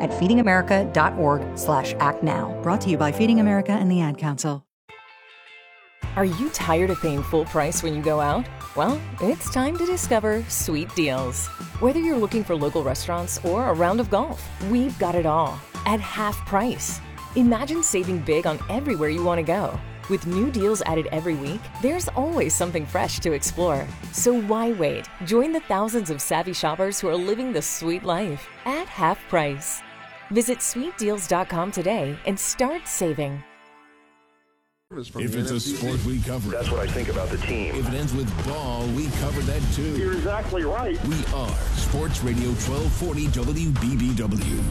at feedingamerica.org/actnow. Brought to you by Feeding America and the Ad Council. Are you tired of paying full price when you go out? Well, it's time to discover Sweet Deals. Whether you're looking for local restaurants or a round of golf, we've got it all at half price. Imagine saving big on everywhere you want to go. With new deals added every week, there's always something fresh to explore. So why wait? Join the thousands of savvy shoppers who are living the sweet life at half price. Visit sweetdeals.com today and start saving. If it's a sport, we cover it. That's what I think about the team. If it ends with ball, we cover that too. You're exactly right. We are Sports Radio 1240 WBBW.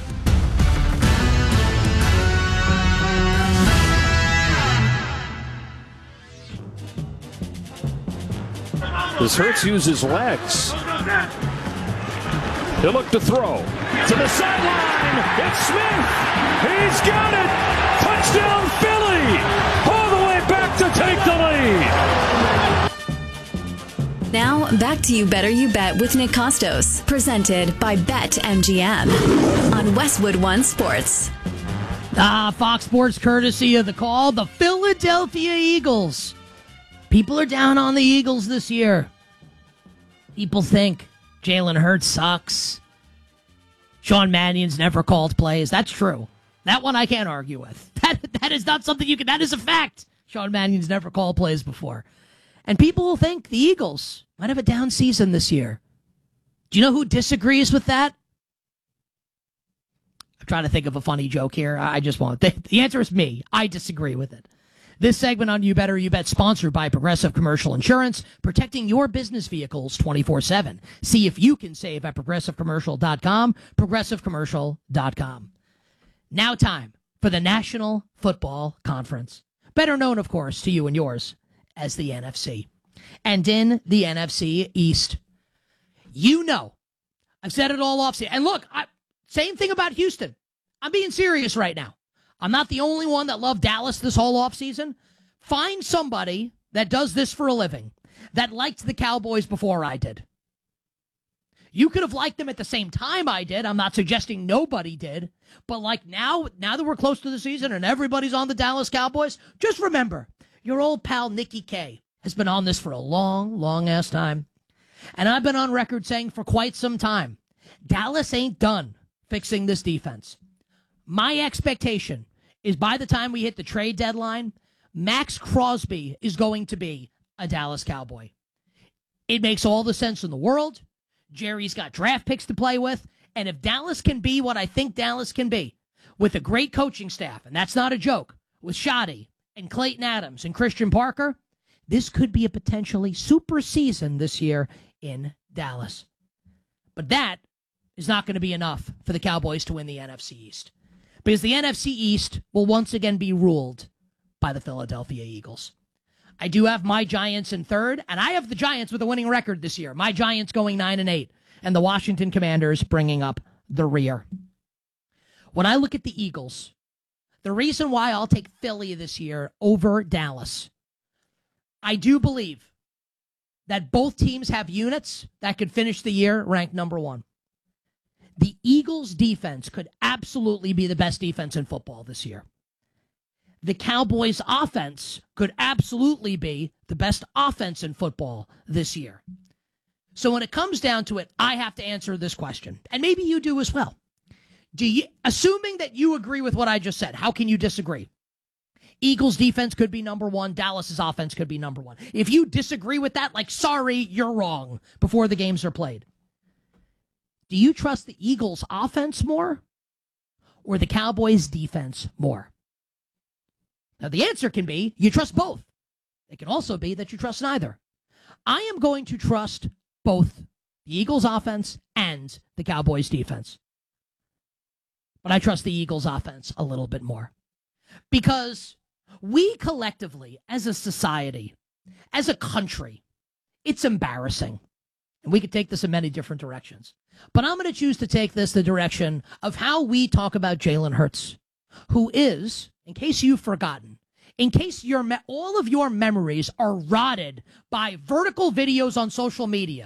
As Hurts uses legs, he'll look to throw. To the sideline, it's Smith. He's got it. Touchdown Philly. All the way back to take the lead. Now, back to You Better You Bet with Nick Costos, presented by BetMGM on Westwood One Sports. Fox Sports courtesy of The Call, the Philadelphia Eagles. People are down on the Eagles this year. People think Jalen Hurts sucks. Sean Mannion's never called plays. That's true. That one I can't argue with. That is not something you can... That is a fact. Sean Mannion's never called plays before. And people will think the Eagles might have a down season this year. Do you know who disagrees with that? I'm trying to think of a funny joke here. I just won't. The answer is me. I disagree with it. This segment on You Better You Bet, sponsored by Progressive Commercial Insurance, protecting your business vehicles 24/7. See if you can save at progressivecommercial.com, progressivecommercial.com. Now time for the National Football Conference, better known, of course, to you and yours as the NFC. And in the NFC East, you know, I've said it all offseason. And look, same thing about Houston. I'm being serious right now. I'm not the only one that loved Dallas this whole offseason. Find somebody that does this for a living, that liked the Cowboys before I did. You could have liked them at the same time I did. I'm not suggesting nobody did. But like now that we're close to the season and everybody's on the Dallas Cowboys, just remember, your old pal Nikki K has been on this for a long, long-ass time. And I've been on record saying for quite some time, Dallas ain't done fixing this defense. My expectation is by the time we hit the trade deadline, Max Crosby is going to be a Dallas Cowboy. It makes all the sense in the world. Jerry's got draft picks to play with. And if Dallas can be what I think Dallas can be, with a great coaching staff, and that's not a joke, with Shoddy and Clayton Adams and Christian Parker, this could be a potentially super season this year in Dallas. But that is not going to be enough for the Cowboys to win the NFC East. Because the NFC East will once again be ruled by the Philadelphia Eagles. I do have my Giants in third, and I have the Giants with a winning record this year. My Giants going 9-8, and the Washington Commanders bringing up the rear. When I look at the Eagles, the reason why I'll take Philly this year over Dallas, I do believe that both teams have units that could finish the year ranked number one. The Eagles' defense could absolutely be the best defense in football this year. The Cowboys' offense could absolutely be the best offense in football this year. So when it comes down to it, I have to answer this question, and maybe you do as well. Assuming that you agree with what I just said, how can you disagree? Eagles' defense could be number one. Dallas's offense could be number one. If you disagree with that, sorry, you're wrong before the games are played. Do you trust the Eagles' offense more or the Cowboys' defense more? Now, the answer can be you trust both. It can also be that you trust neither. I am going to trust both the Eagles' offense and the Cowboys' defense. But I trust the Eagles' offense a little bit more. Because we collectively, as a society, as a country, it's embarrassing. And we could take this in many different directions. But I'm going to choose to take this the direction of how we talk about Jalen Hurts, who is, in case you've forgotten, in case all of your memories are rotted by vertical videos on social media,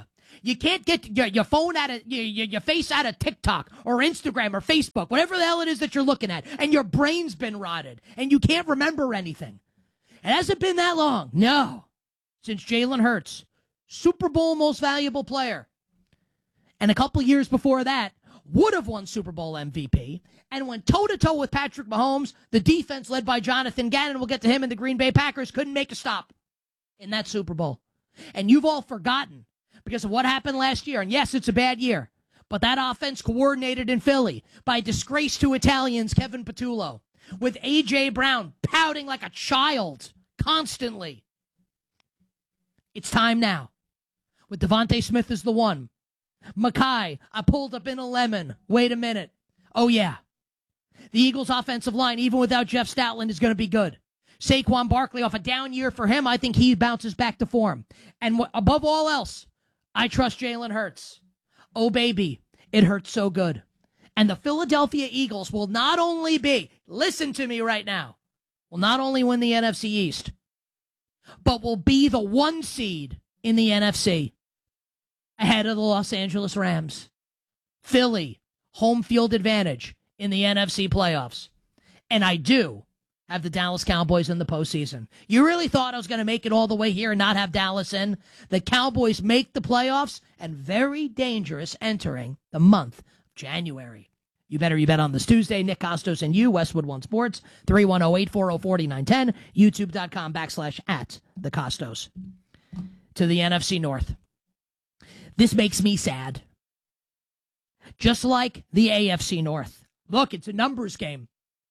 You can't get your phone out of your face out of TikTok or Instagram or Facebook, whatever the hell it is that you're looking at, and your brain's been rotted and you can't remember anything. It hasn't been that long, no, since Jalen Hurts, Super Bowl most valuable player, and a couple years before that would have won Super Bowl MVP and went toe-to-toe with Patrick Mahomes. The defense led by Jonathan Gannon, we'll get to him, and the Green Bay Packers couldn't make a stop in that Super Bowl. And you've all forgotten because of what happened last year. And yes, it's a bad year, but that offense coordinated in Philly by disgraced two Italians, Kevin Patullo, with A.J. Brown pouting like a child constantly. It's time now. With Devontae Smith as the one. Mackay, I pulled up in a lemon. Wait a minute. Oh, yeah. The Eagles' offensive line, even without Jeff Stoutland, is going to be good. Saquon Barkley, off a down year for him, I think he bounces back to form. And above all else, I trust Jalen Hurts. Oh, baby, it hurts so good. And the Philadelphia Eagles will not only be, listen to me right now, will not only win the NFC East, but will be the 1 seed in the NFC ahead of the Los Angeles Rams. Philly, home field advantage in the NFC playoffs. And I do have the Dallas Cowboys in the postseason. You really thought I was going to make it all the way here and not have Dallas in? The Cowboys make the playoffs and very dangerous entering the month of January. You bet on this Tuesday. Nick Costos and you, Westwood One Sports, 310-840-4910, youtube.com/@the Costos. To the NFC North. This makes me sad. Just like the AFC North. Look, it's a numbers game.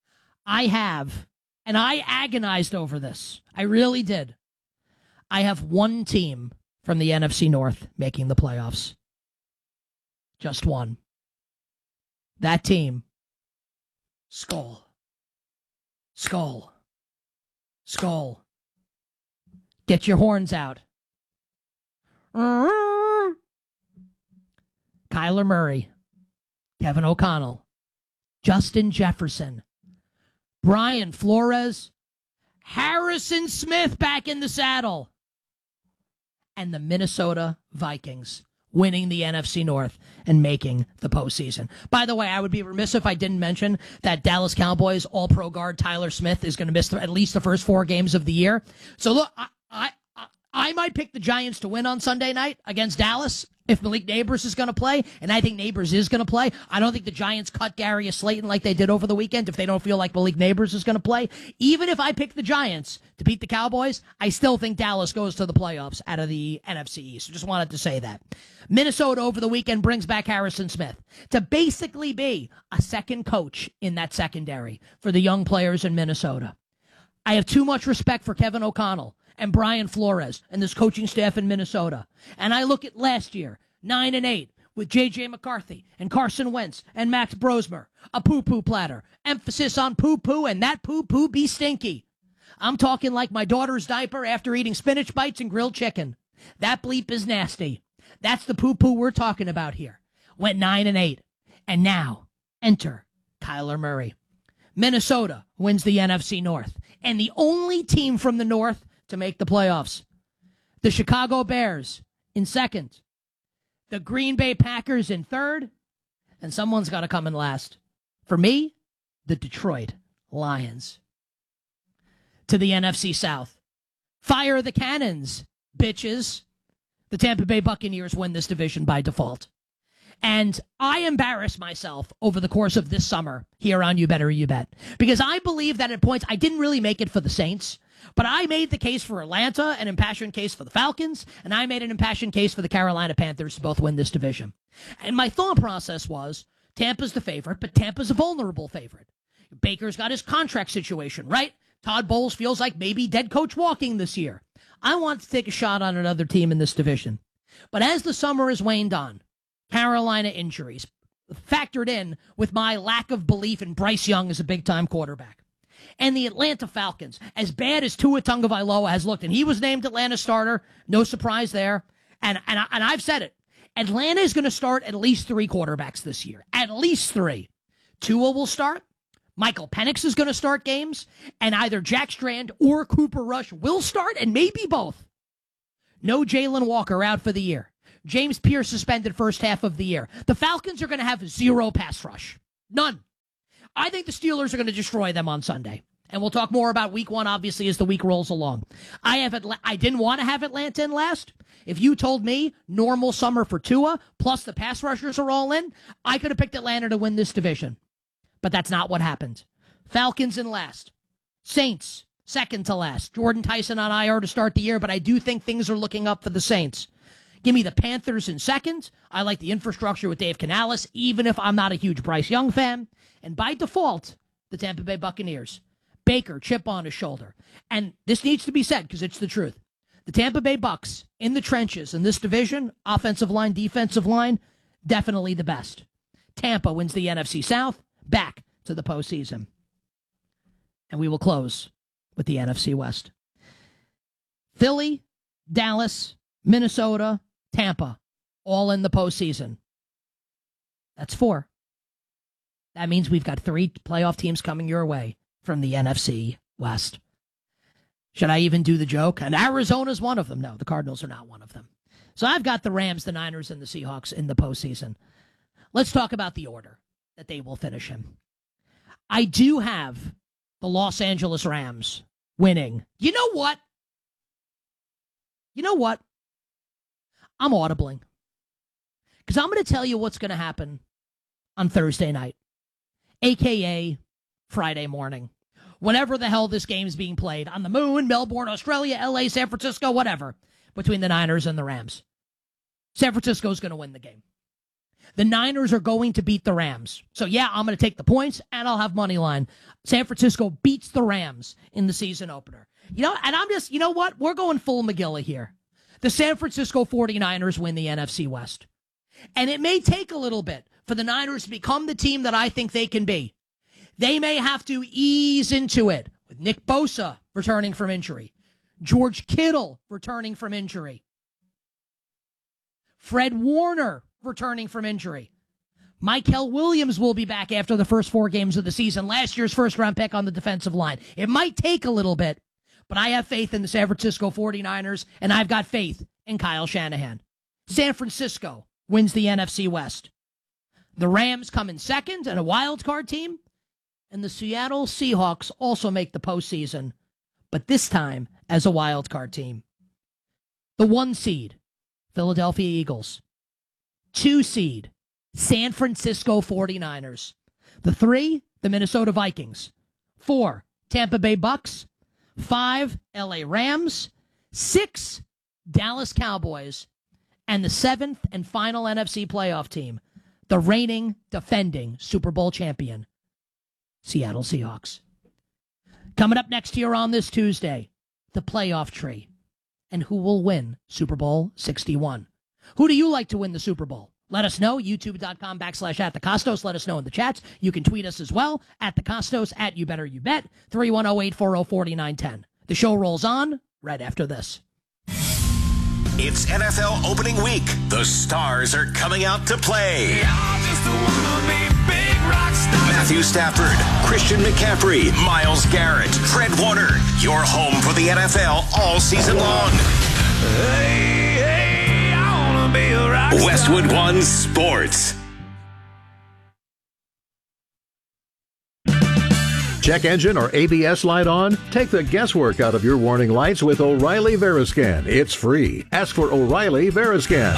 And I agonized over this. I really did. I have one team from the NFC North making the playoffs. Just one. That team. Skull. Skull. Skull. Get your horns out. Kyler Murray. Kevin O'Connell. Justin Jefferson. Brian Flores, Harrison Smith back in the saddle, and the Minnesota Vikings winning the NFC North and making the postseason. By the way, I would be remiss if I didn't mention that Dallas Cowboys All-Pro guard Tyler Smith is going to miss at least the first 4 games of the year. So look, I might pick the Giants to win on Sunday night against Dallas if Malik Neighbors is going to play, and I think Neighbors is going to play. I don't think the Giants cut Darius Slayton like they did over the weekend if they don't feel like Malik Neighbors is going to play. Even if I pick the Giants to beat the Cowboys, I still think Dallas goes to the playoffs out of the NFC East. Just wanted to say that. Minnesota over the weekend brings back Harrison Smith to basically be a second coach in that secondary for the young players in Minnesota. I have too much respect for Kevin O'Connell and Brian Flores and this coaching staff in Minnesota. And I look at last year, 9-8, with J.J. McCarthy and Carson Wentz and Max Brosmer. A poo-poo platter. Emphasis on poo-poo, and that poo-poo be stinky. I'm talking like my daughter's diaper after eating spinach bites and grilled chicken. That bleep is nasty. That's the poo-poo we're talking about here. Went 9-8. And now, enter Kyler Murray. Minnesota wins the NFC North. And the only team from the North to make the playoffs. The Chicago Bears in second. The Green Bay Packers in third. And someone's got to come in last. For me, the Detroit Lions. To the NFC South. Fire the cannons, bitches. The Tampa Bay Buccaneers win this division by default. And I embarrassed myself over the course of this summer here on You Better You Bet. Because I believe that at points I didn't really make it for the Saints. But I made the case for Atlanta, an impassioned case for the Falcons, and I made an impassioned case for the Carolina Panthers to both win this division. And my thought process was, Tampa's the favorite, but Tampa's a vulnerable favorite. Baker's got his contract situation, right? Todd Bowles feels like maybe dead coach walking this year. I want to take a shot on another team in this division. But as the summer has waned on, Carolina injuries factored in with my lack of belief in Bryce Young as a big-time quarterback. And the Atlanta Falcons, as bad as Tua Tagovailoa has looked, and he was named Atlanta starter, no surprise there. And I've said it. Atlanta is going to start at least 3 quarterbacks this year. At least 3. Tua will start. Michael Penix is going to start games. And either Jack Strand or Cooper Rush will start, and maybe both. No Jalen Walker out for the year. James Pierce suspended first half of the year. The Falcons are going to have zero pass rush. None. I think the Steelers are going to destroy them on Sunday. And we'll talk more about week one, obviously, as the week rolls along. I didn't want to have Atlanta in last. If you told me normal summer for Tua, plus the pass rushers are all in, I could have picked Atlanta to win this division. But that's not what happened. Falcons in last. Saints, second to last. Jordan Tyson on IR to start the year, but I do think things are looking up for the Saints. Give me the Panthers in second. I like the infrastructure with Dave Canales, even if I'm not a huge Bryce Young fan. And by default, the Tampa Bay Buccaneers. Baker, chip on his shoulder. And this needs to be said because it's the truth. The Tampa Bay Bucs in the trenches in this division, offensive line, defensive line, definitely the best. Tampa wins the NFC South, back to the postseason. And we will close with the NFC West. Philly, Dallas, Minnesota, Tampa, all in the postseason. That's 4. That means we've got 3 playoff teams coming your way from the NFC West. Should I even do the joke? And Arizona's one of them. No, the Cardinals are not one of them. So I've got the Rams, the Niners, and the Seahawks in the postseason. Let's talk about the order that they will finish in. I do have the Los Angeles Rams winning. You know what? I'm audibling. Because I'm going to tell you what's going to happen on Thursday night, a.k.a. Friday morning. Whenever the hell this game is being played, on the moon, Melbourne, Australia, LA, San Francisco, whatever, between the Niners and the Rams. San Francisco's going to win the game. The Niners are going to beat the Rams. So, yeah, I'm going to take the points, and I'll have money line. San Francisco beats the Rams in the season opener. You know, and I'm just, you know what? We're going full McGilla here. The San Francisco 49ers win the NFC West. And it may take a little bit for the Niners to become the team that I think they can be. They may have to ease into it with Nick Bosa returning from injury, George Kittle returning from injury, Fred Warner returning from injury. Mykal Williams will be back after the first 4 games of the season, last year's first-round pick on the defensive line. It might take a little bit, but I have faith in the San Francisco 49ers, and I've got faith in Kyle Shanahan. San Francisco wins the NFC West. The Rams come in second and a wild card team. And the Seattle Seahawks also make the postseason, but this time as a wild card team. The 1 seed, Philadelphia Eagles. 2 seed, San Francisco 49ers. The 3, the Minnesota Vikings. 4, Tampa Bay Bucks. 5, LA Rams. 6, Dallas Cowboys. And the 7th and final NFC playoff team, the reigning, defending Super Bowl champion, Seattle Seahawks. Coming up next here on this Tuesday, the playoff tree. And who will win Super Bowl 61? Who do you like to win the Super Bowl? Let us know. YouTube.com/@TheCostos. Let us know in the chats. You can tweet us as well. @TheCostos, @YouBetterYouBet. 310-840-4910. The show rolls on right after this. It's NFL opening week. The stars are coming out to play. Matthew Stafford, Christian McCaffrey, Myles Garrett, Fred Warner. Your home for the NFL all season long. Hey, I wanna be a rock star. Westwood One Sports. Check engine or ABS light on? Take the guesswork out of your warning lights with O'Reilly Veriscan. It's free. Ask for O'Reilly Veriscan.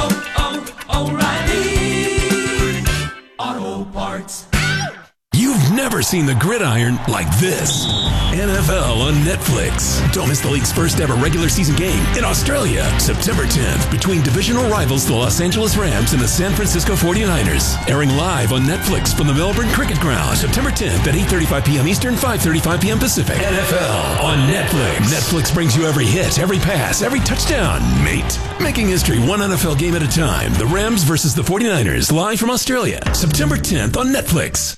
O'Reilly Auto Parts. You've never seen the gridiron like this. NFL on Netflix. Don't miss the league's first ever regular season game in Australia, September 10th, between divisional rivals the Los Angeles Rams and the San Francisco 49ers. Airing live on Netflix from the Melbourne Cricket Ground, September 10th at 8:35 p.m. Eastern, 5:35 p.m. Pacific. NFL on Netflix. Netflix brings you every hit, every pass, every touchdown, mate. Making history one NFL game at a time. The Rams versus the 49ers, live from Australia, September 10th on Netflix.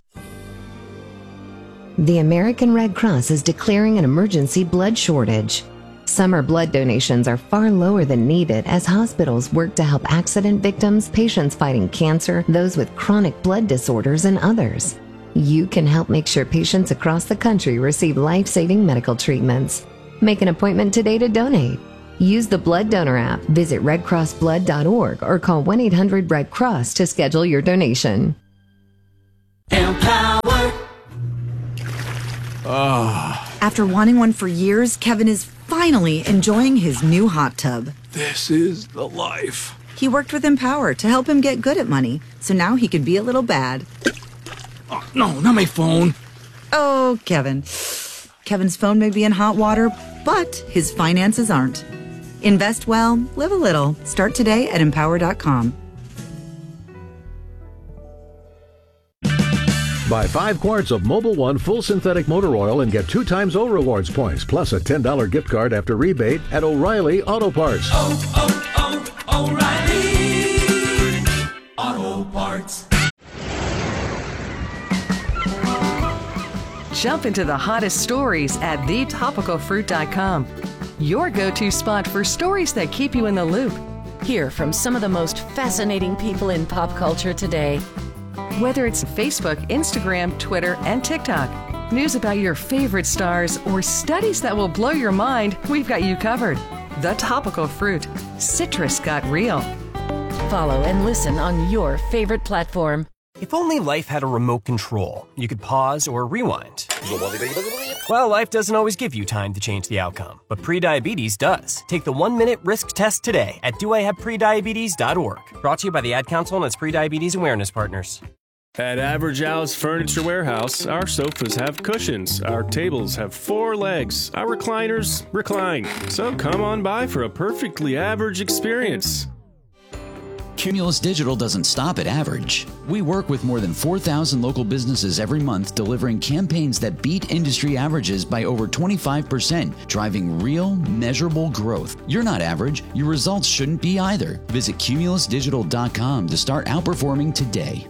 The American Red Cross is declaring an emergency blood shortage. Summer blood donations are far lower than needed as hospitals work to help accident victims, patients fighting cancer, those with chronic blood disorders, and others. You can help make sure patients across the country receive life-saving medical treatments. Make an appointment today to donate. Use the Blood Donor app, visit redcrossblood.org, or call 1-800-RED-CROSS to schedule your donation. Empower. After wanting one for years, Kevin is finally enjoying his new hot tub. This is the life. He worked with Empower to help him get good at money, so now he could be a little bad. Oh, no, not my phone. Oh, Kevin. Kevin's phone may be in hot water, but his finances aren't. Invest well, live a little. Start today at empower.com. Buy 5 quarts of Mobil 1 full synthetic motor oil and get 2 times O Rewards points, plus a $10 gift card after rebate at O'Reilly Auto Parts. O'Reilly Auto Parts. Jump into the hottest stories at thetopicalfruit.com. Your go-to spot for stories that keep you in the loop. Hear from some of the most fascinating people in pop culture today. Whether it's Facebook, Instagram, Twitter, and TikTok, news about your favorite stars, or studies that will blow your mind, we've got you covered. The Topical Fruit. Citrus got real. Follow and listen on your favorite platform. If only life had a remote control, you could pause or rewind. Well, life doesn't always give you time to change the outcome, but prediabetes does. Take the 1-minute risk test today at doihaveprediabetes.org. Brought to you by the Ad Council and its prediabetes awareness partners. At Average Al's Furniture Warehouse, our sofas have cushions, our tables have 4 legs, our recliners recline. So come on by for a perfectly average experience. Cumulus Digital doesn't stop at average. We work with more than 4,000 local businesses every month, delivering campaigns that beat industry averages by over 25%, driving real, measurable growth. You're not average. Your results shouldn't be either. Visit cumulusdigital.com to start outperforming today.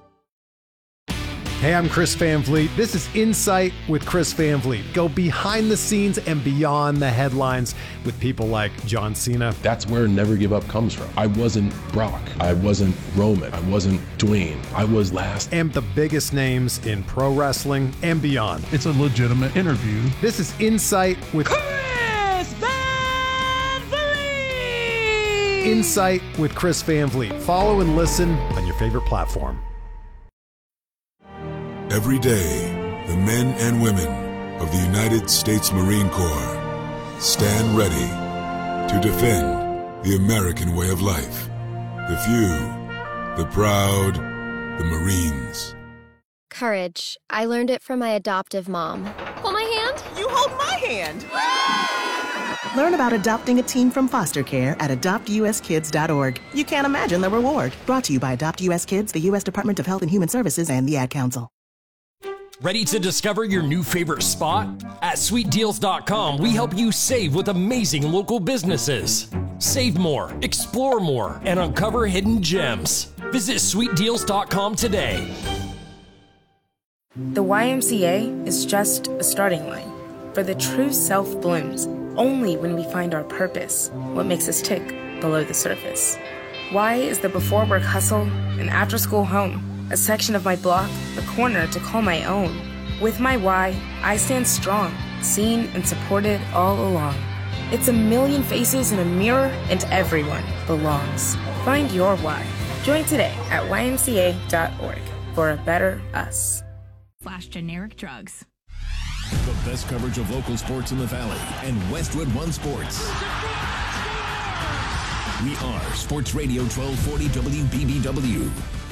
Hey, I'm Chris Van Vliet. This is Insight with Chris Van Vliet. Go behind the scenes and beyond the headlines with people like John Cena. That's where Never Give Up comes from. I wasn't Brock. I wasn't Roman. I wasn't Dwayne. I was last. And the biggest names in pro wrestling and beyond. It's a legitimate interview. This is Insight with Chris Van Vliet. Insight with Chris Van Vliet. Follow and listen on your favorite platform. Every day, the men and women of the United States Marine Corps stand ready to defend the American way of life. The few, the proud, the Marines. Courage. I learned it from my adoptive mom. Hold my hand. You hold my hand. Learn about adopting a teen from foster care at adoptuskids.org. You can't imagine the reward. Brought to you by Adopt US Kids, the U.S. Department of Health and Human Services, and the Ad Council. Ready to discover your new favorite spot? At sweetdeals.com, we help you save with amazing local businesses. Save more, explore more, and uncover hidden gems. Visit sweetdeals.com today. The YMCA is just a starting line, for the true self blooms only when we find our purpose, what makes us tick below the surface. Y is the before work hustle and after school home. A section of my block, a corner to call my own. With my why, I stand strong, seen and supported all along. It's a million faces in a mirror, and everyone belongs. Find your why. Join today at ymca.org for a better us. /generic drugs. The best coverage of local sports in the Valley and Westwood One Sports. We are Sports Radio 1240 WBBW.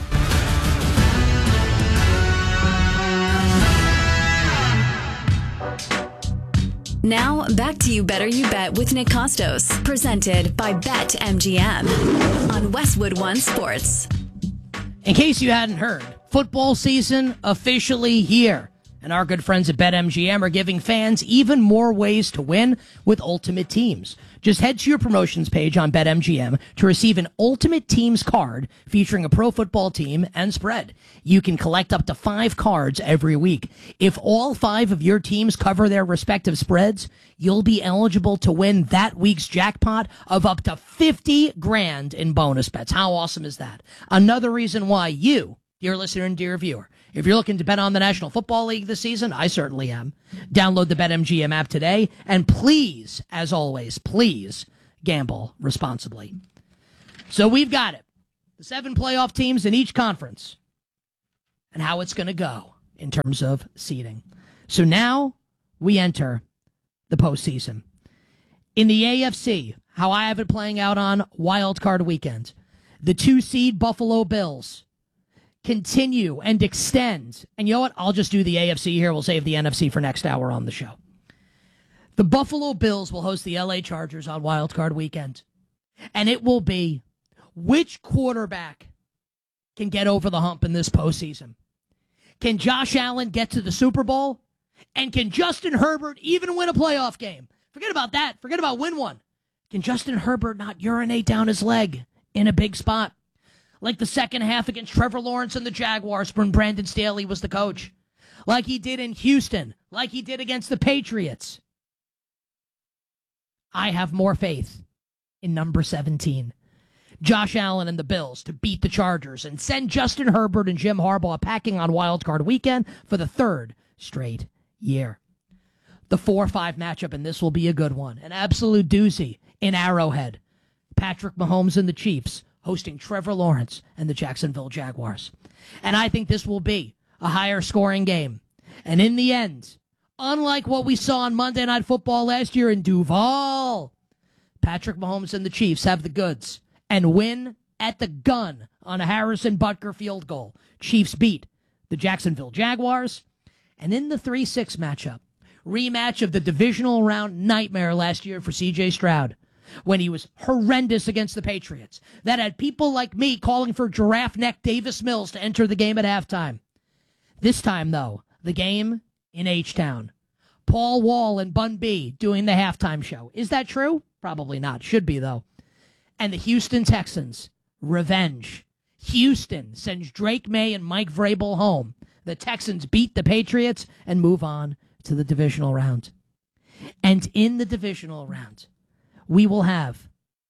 Now, back to You Better You Bet with Nick Costos, presented by BetMGM on Westwood One Sports. In case you hadn't heard, football season officially here. And our good friends at BetMGM are giving fans even more ways to win with Ultimate Teams. Just head to your promotions page on BetMGM to receive an Ultimate Teams card featuring a pro football team and spread. You can collect up to 5 cards every week. If all 5 of your teams cover their respective spreads, you'll be eligible to win that week's jackpot of up to $50,000 in bonus bets. How awesome is that? Another reason why you, dear listener and dear viewer, if you're looking to bet on the National Football League this season, I certainly am. Download the BetMGM app today, and please, as always, please gamble responsibly. So we've got it. The 7 playoff teams in each conference and how it's going to go in terms of seeding. So now we enter the postseason. In the AFC, how I have it playing out on Wild Card Weekend, the 2-seed Buffalo Bills continue and extend. And you know what? I'll just do the AFC here. We'll save the NFC for next hour on the show. The Buffalo Bills will host the LA Chargers on Wild Card Weekend. And it will be which quarterback can get over the hump in this postseason. Can Josh Allen get to the Super Bowl? And can Justin Herbert even win a playoff game? Forget about that. Forget about win one. Can Justin Herbert not urinate down his leg in a big spot? Like the second half against Trevor Lawrence and the Jaguars when Brandon Staley was the coach. Like he did in Houston. Like he did against the Patriots. I have more faith in number 17. Josh Allen and the Bills to beat the Chargers and send Justin Herbert and Jim Harbaugh packing on Wild Card Weekend for the 3rd straight year. The 4-5 matchup, and this will be a good one. An absolute doozy in Arrowhead. Patrick Mahomes and the Chiefs hosting Trevor Lawrence and the Jacksonville Jaguars. And I think this will be a higher scoring game. And in the end, unlike what we saw on Monday Night Football last year in Duval, Patrick Mahomes and the Chiefs have the goods and win at the gun on a Harrison Butker field goal. Chiefs beat the Jacksonville Jaguars. And in the 3-6 matchup, rematch of the divisional round nightmare last year for C.J. Stroud, when he was horrendous against the Patriots, that had people like me calling for giraffe neck Davis Mills to enter the game at halftime. This time, though, the game in H-Town. Paul Wall and Bun B doing the halftime show. Is that true? Probably not. Should be, though. And the Houston Texans, revenge. Houston sends Drake May and Mike Vrabel home. The Texans beat the Patriots and move on to the divisional round. And in the divisional round, we will have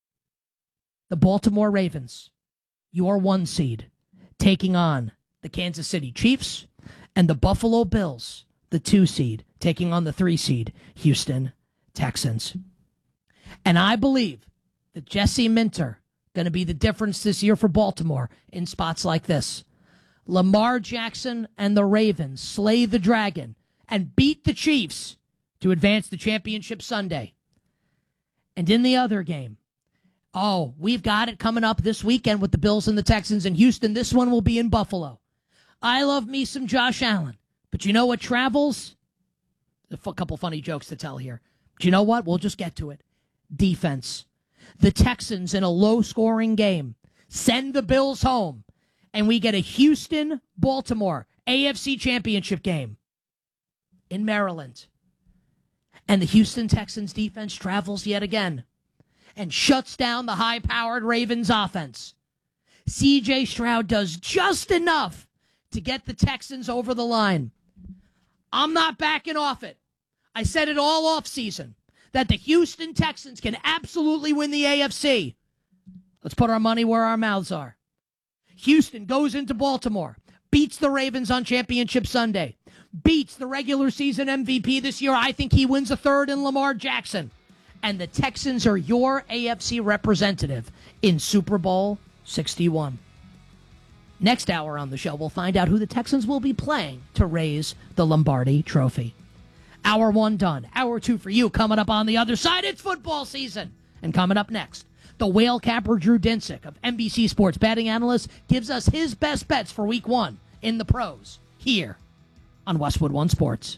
the Baltimore Ravens, your 1 seed, taking on the Kansas City Chiefs, and the Buffalo Bills, the 2 seed, taking on the 3 seed, Houston Texans. And I believe that Jesse Minter going to be the difference this year for Baltimore in spots like this. Lamar Jackson and the Ravens slay the dragon and beat the Chiefs to advance the championship Sunday. And in the other game, we've got it coming up this weekend with the Bills and the Texans in Houston. This one will be in Buffalo. I love me some Josh Allen, but you know what travels? A couple funny jokes to tell here. But you know what? We'll just get to it. Defense. The Texans in a low-scoring game send the Bills home, and we get a Houston-Baltimore AFC Championship game in Maryland. And the Houston Texans defense travels yet again and shuts down the high-powered Ravens offense. C.J. Stroud does just enough to get the Texans over the line. I'm not backing off it. I said it all off season that the Houston Texans can absolutely win the AFC. Let's put our money where our mouths are. Houston goes into Baltimore, beats the Ravens on Championship Sunday, beats the regular season MVP this year. I think he wins a 3rd in Lamar Jackson. And the Texans are your AFC representative in Super Bowl 61. Next hour on the show, we'll find out who the Texans will be playing to raise the Lombardi Trophy. Hour 1 done. Hour 2 for you coming up on the other side. It's football season. And coming up next, the whale capper Drew Dinsick of NBC Sports Betting Analyst gives us his best bets for Week 1 in the pros here on Westwood One Sports.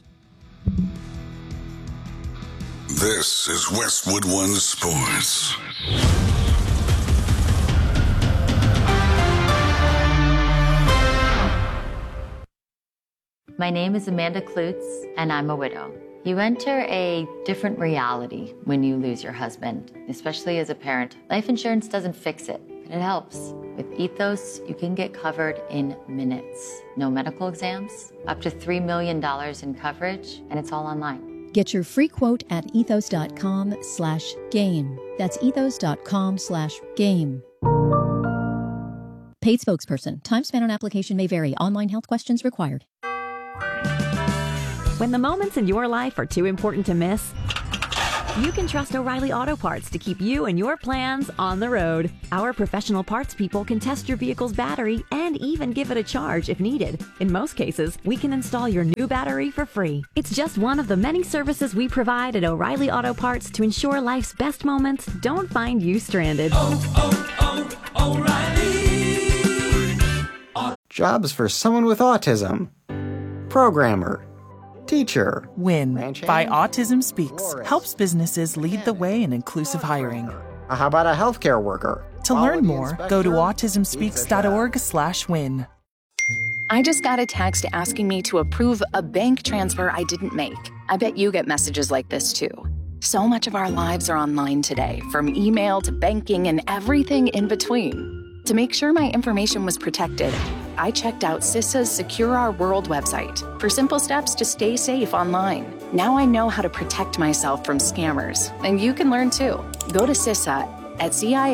This is Westwood One Sports. My name is Amanda Klutz, and I'm a widow. You enter a different reality when you lose your husband, especially as a parent. Life insurance doesn't fix it, but it helps. With Ethos, you can get covered in minutes. No medical exams, up to $3 million in coverage, and it's all online. Get your free quote at ethos.com/game. That's ethos.com/game. Paid spokesperson. Time spent on application may vary. Online health questions required. When the moments in your life are too important to miss, You can trust O'Reilly Auto Parts to keep you and your plans on the road. Our professional parts people can test your vehicle's battery and even give it a charge if needed. In most cases, we can install your new battery for free. It's just one of the many services we provide at O'Reilly Auto Parts to ensure life's best moments don't find you stranded. O'Reilly. Jobs for someone with autism. Programmer. Teacher. WIN by Autism Speaks helps businesses lead the way in inclusive hiring. How about a healthcare worker? To learn more, go to autismspeaks.org/win. I just got a text asking me to approve a bank transfer I didn't make. I bet you get messages like this too. So much of our lives are online today, from email to banking and everything in between. To make sure my information was protected, I checked out CISA's Secure Our World website for simple steps to stay safe online. Now I know how to protect myself from scammers, and you can learn too. Go to CISA at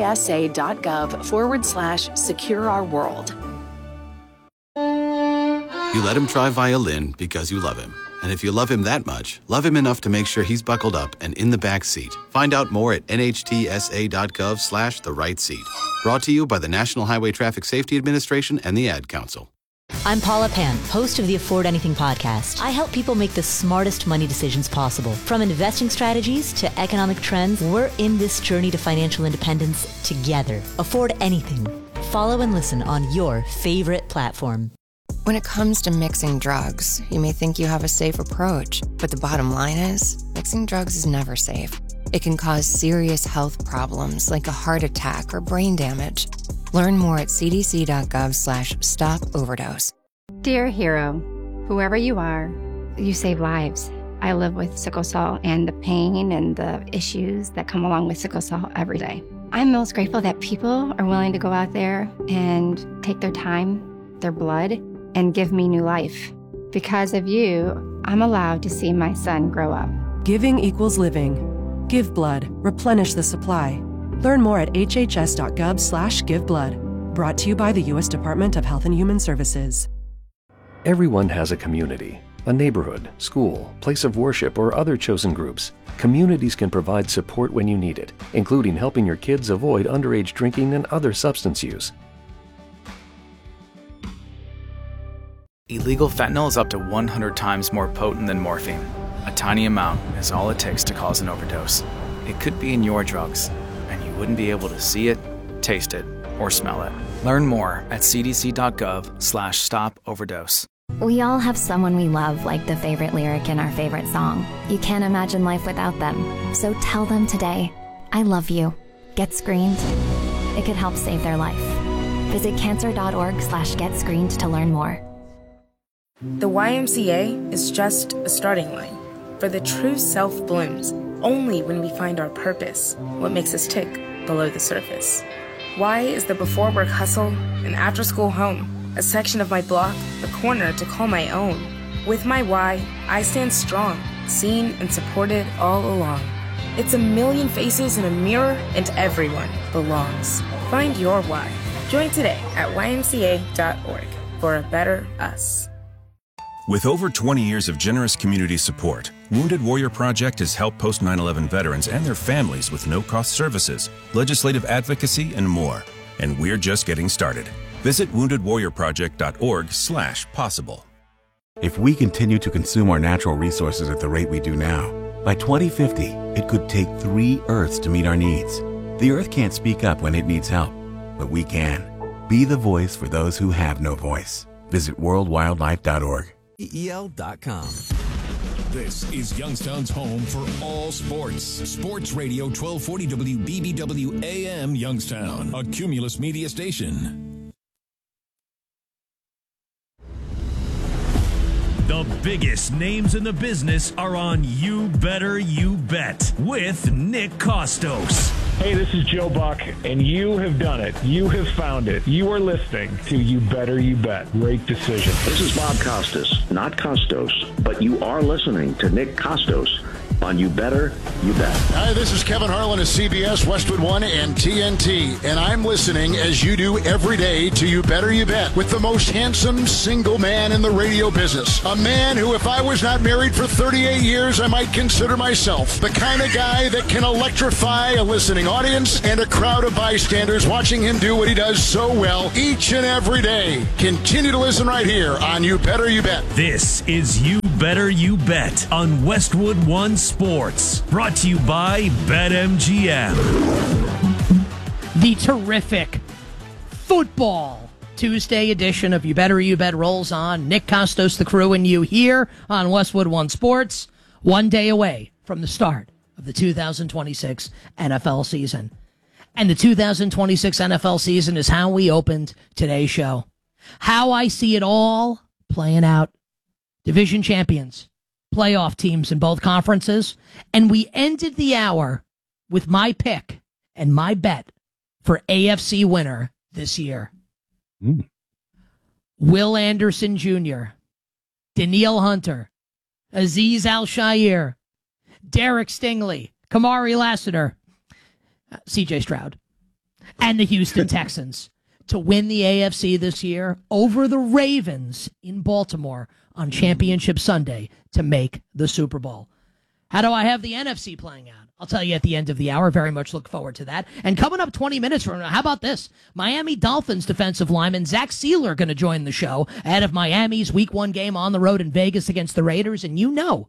cisa.gov/secure-our-world. You let him try violin because you love him. And if you love him that much, love him enough to make sure he's buckled up and in the back seat. Find out more at nhtsa.gov/the-right-seat. Brought to you by the National Highway Traffic Safety Administration and the Ad Council. I'm Paula Pan, host of the Afford Anything podcast. I help people make the smartest money decisions possible. From investing strategies to economic trends, we're in this journey to financial independence together. Afford Anything. Follow and listen on your favorite platform. When it comes to mixing drugs, you may think you have a safe approach, but the bottom line is, mixing drugs is never safe. It can cause serious health problems like a heart attack or brain damage. Learn more at cdc.gov/stop-overdose. Dear hero, whoever you are, you save lives. I live with sickle cell and the pain and the issues that come along with sickle cell every day. I'm most grateful that people are willing to go out there and take their time, their blood, and give me new life. Because of you, I'm allowed to see my son grow up. Giving equals living. Give blood. Replenish the supply. Learn more at hhs.gov/giveblood. Brought to you by the U.S. Department of Health and Human Services. Everyone has a community, a neighborhood, school, place of worship, or other chosen groups. Communities can provide support when you need it, including helping your kids avoid underage drinking and other substance use. Illegal fentanyl is up to 100 times more potent than morphine. A tiny amount is all it takes to cause an overdose. It could be in your drugs, and you wouldn't be able to see it, taste it, or smell it. Learn more at cdc.gov/stop-overdose. We all have someone we love, like the favorite lyric in our favorite song. You can't imagine life without them. So tell them today, I love you. Get screened. It could help save their life. Visit cancer.org/getscreened to learn more. The YMCA is just a starting line, for the true self blooms only when we find our purpose, what makes us tick below the surface. Y is the before work hustle, an after school home, a section of my block, a corner to call my own. With my Y, I stand strong, seen and supported all along. It's a million faces in a mirror, and everyone belongs. Find your Y. Join today at ymca.org for a better us. With over 20 years of generous community support, Wounded Warrior Project has helped post 9/11 veterans and their families with no-cost services, legislative advocacy, and more. And we're just getting started. Visit woundedwarriorproject.org/possible. If we continue to consume our natural resources at the rate we do now, by 2050, it could take 3 Earths to meet our needs. The Earth can't speak up when it needs help, but we can. Be the voice for those who have no voice. Visit worldwildlife.org. EL.com. This is Youngstown's home for all sports. Sports Radio 1240 WBBW AM Youngstown, a Cumulus media station. The biggest names in the business are on You Better You Bet with Nick Costos. Hey, this is Joe Buck, and you have done it. You have found it. You are listening to You Better You Bet. Great decision. This is Bob Costas, not Costos, but you are listening to Nick Costos on You Better You Bet. Hi, this is Kevin Harlan of CBS, Westwood One, and TNT, and I'm listening, as you do every day, to You Better You Bet with the most handsome single man in the radio business. A man who, if I was not married for 38 years, I might consider myself the kind of guy that can electrify a listening audience and a crowd of bystanders watching him do what he does so well each and every day. Continue to listen right here on You Better You Bet. This is You Better You Bet on Westwood One Sports, brought to you by BetMGM. The terrific football Tuesday edition of You Better You Bet rolls on. Nick Costos, the crew, and you here on Westwood One Sports, one day away from the start of the 2026 NFL season. And the 2026 NFL season is how we opened today's show. How I see it all playing out. Division champions, playoff teams in both conferences, and we ended the hour with my pick and my bet for AFC winner this year. Will Anderson Jr., Danielle Hunter, Azeez Al-Shaair, Derek Stingley, Kamari Lassiter, CJ Stroud, and the Houston Texans to win the AFC this year over the Ravens in Baltimore on Championship Sunday to make the Super Bowl. How do I have the NFC playing out? I'll tell you at the end of the hour. Very much look forward to that. And coming up 20 minutes from now, how about this? Miami Dolphins defensive lineman Zach Sealer going to join the show ahead of Miami's Week 1 game on the road in Vegas against the Raiders. And you know,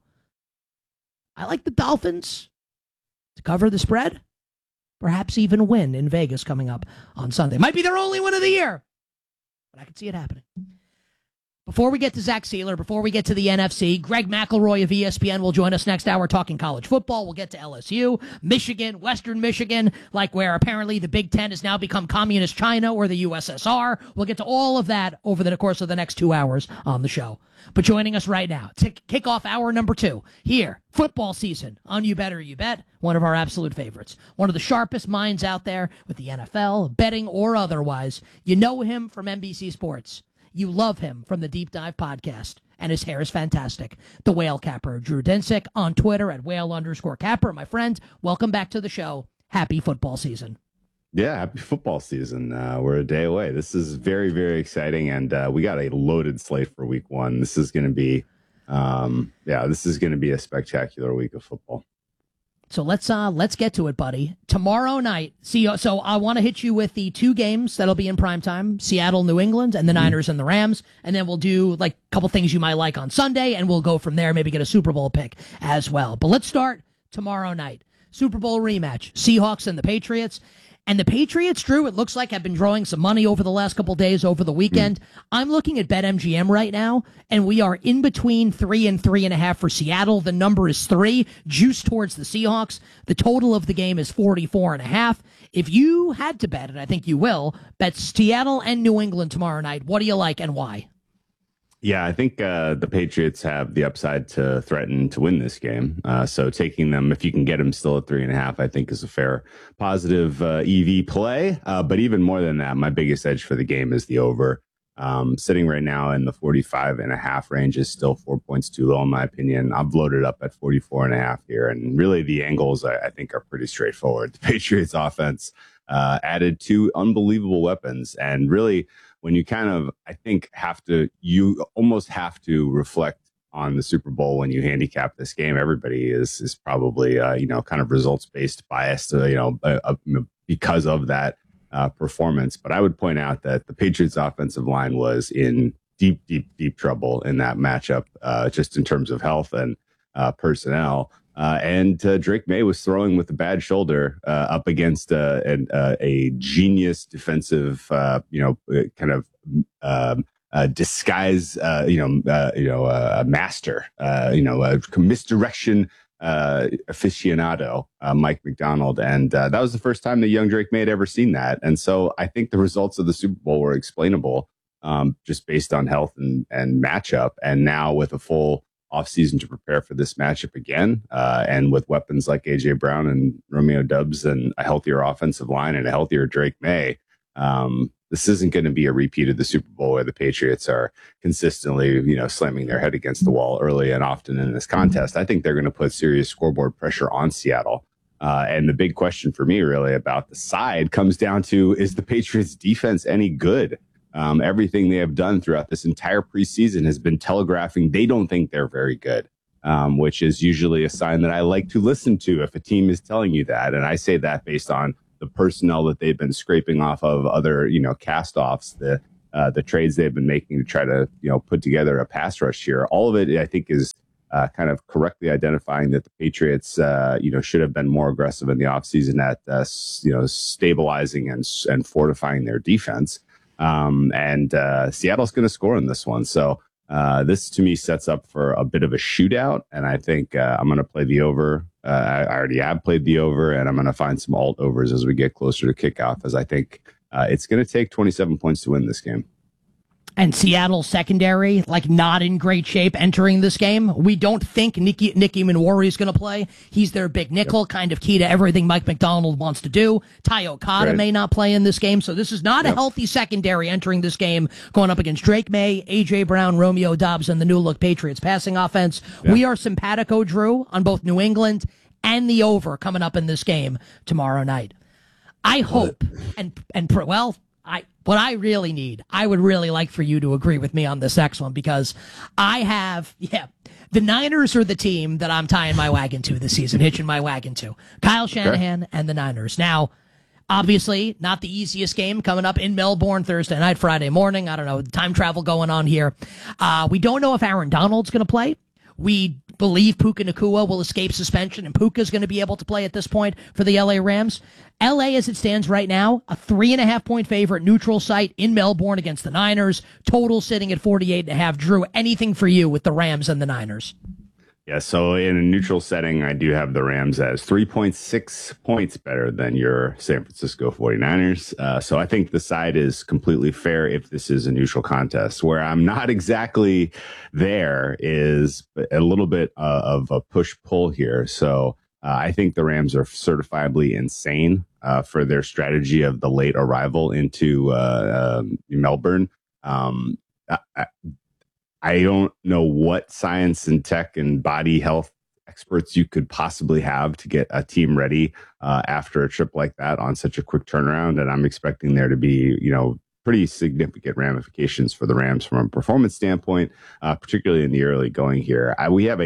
I like the Dolphins to cover the spread, perhaps even win in Vegas coming up on Sunday. Might be their only win of the year, but I can see it happening. Before we get to Zach Sealer, before we get to the NFC, Greg McElroy of ESPN will join us next hour talking college football. We'll get to LSU, Michigan, Western Michigan, like where apparently the Big Ten has now become communist China or the USSR. We'll get to all of that over the course of the next 2 hours on the show. But joining us right now to kick off hour number 2 here, football season on You Better You Bet, one of our absolute favorites, one of the sharpest minds out there with the NFL, betting or otherwise. You know him from NBC Sports. You love him from the Deep Dive podcast, and his hair is fantastic. The Whale Capper, Drew Dinsick, on Twitter at Whale_Capper. My friend, welcome back to the show. Happy football season. Yeah, happy football season. We're a day away. This is very, very exciting, and we got a loaded slate for Week 1. This is going to be, this is going to be a spectacular week of football. So let's get to it, buddy. Tomorrow night, so I want to hit you with the 2 games that'll be in primetime, Seattle, New England, and the Niners and the Rams. And then we'll do like a couple things you might like on Sunday, and we'll go from there, maybe get a Super Bowl pick as well. But let's start tomorrow night. Super Bowl rematch, Seahawks and the Patriots. And the Patriots, Drew, it looks like have been drawing some money over the last couple days over the weekend. I'm looking at BetMGM right now, and we are in between 3 and 3.5 for Seattle. The number is 3, juiced towards the Seahawks. The total of the game is 44.5. If you had to bet, and I think you will, bet Seattle and New England tomorrow night, what do you like and why? Yeah, I think the Patriots have the upside to threaten to win this game. So taking them, if you can get them still at 3.5, I think is a fair, positive EV play. But even more than that, my biggest edge for the game is the over. Sitting right now in the 45.5 range is still 4 points too low, in my opinion. I've loaded up at 44.5 here. And really the angles, I think, are pretty straightforward. The Patriots offense added 2 unbelievable weapons. And really, when you kind of, I think, you almost have to reflect on the Super Bowl when you handicap this game. Everybody is probably, kind of results-based biased, because of that performance. But I would point out that the Patriots offensive line was in deep, deep, deep trouble in that matchup, just in terms of health and personnel. And Drake May was throwing with a bad shoulder up against a genius defensive, disguise, a master, a misdirection aficionado, Mike McDonald. And that was the first time that young Drake May had ever seen that. And so I think the results of the Super Bowl were explainable just based on health and matchup. And now with a full offseason to prepare for this matchup again. And with weapons like A.J. Brown and Romeo Doubs and a healthier offensive line and a healthier Drake May, this isn't going to be a repeat of the Super Bowl where the Patriots are consistently, slamming their head against the wall early and often in this contest. I think they're going to put serious scoreboard pressure on Seattle. And the big question for me really about the side comes down to, is the Patriots defense any good? Everything they have done throughout this entire preseason has been telegraphing they don't think they're very good, which is usually a sign that I like to listen to if a team is telling you that. And I say that based on the personnel that they've been scraping off of other, cast-offs, the trades they've been making to try to, put together a pass rush here. All of it, I think, is kind of correctly identifying that the Patriots, should have been more aggressive in the offseason at, stabilizing and fortifying their defense. And Seattle's going to score in this one. So this, to me, sets up for a bit of a shootout. And I think I'm going to play the over. I already have played the over, and I'm going to find some alt overs as we get closer to kickoff, as I think it's going to take 27 points to win this game. And Seattle's secondary, not in great shape entering this game. We don't think Nicky Manwari is going to play. He's their big nickel, kind of key to everything Mike McDonald wants to do. Ty Okada may not play in this game, so this is not a healthy secondary entering this game, going up against Drake May, A.J. Brown, Romeo Doubs, and the new-look Patriots passing offense. We are simpatico, Drew, on both New England and the over coming up in this game tomorrow night. I hope, what I really need, I would really like for you to agree with me on this next one, because the Niners are the team that I'm tying my wagon to this season, hitching my wagon to. Kyle Shanahan and the Niners. Now, obviously, not the easiest game coming up in Melbourne Thursday night, Friday morning. I don't know, time travel going on here. We don't know if Aaron Donald's going to play. We believe Puka Nacua will escape suspension, and Puka's going to be able to play at this point for the LA Rams. LA, as it stands right now, a 3.5-point favorite, neutral site in Melbourne against the Niners. Total sitting at 48.5. Drew, anything for you with the Rams and the Niners? Yeah, so in a neutral setting, I do have the Rams as 3.6 points better than your San Francisco 49ers. So I think the side is completely fair if this is a neutral contest. Where I'm not exactly there is a little bit of a push-pull here. So I think the Rams are certifiably insane for their strategy of the late arrival into Melbourne. I don't know what science and tech and body health experts you could possibly have to get a team ready after a trip like that on such a quick turnaround. And I'm expecting there to be, pretty significant ramifications for the Rams from a performance standpoint, particularly in the early going here. We have